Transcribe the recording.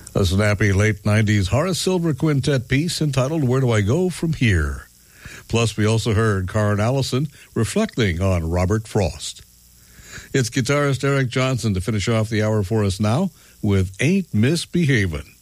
A snappy late 90s Horace Silver Quintet piece entitled Where Do I Go From Here? Plus, we also heard Karen Allison reflecting on Robert Frost. It's guitarist Eric Johnson to finish off the hour for us now with Ain't Misbehavin'.